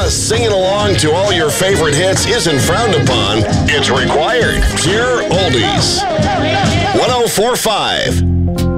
Just singing along to all your favorite hits isn't frowned upon. It's required. Pure Oldies. 104.5.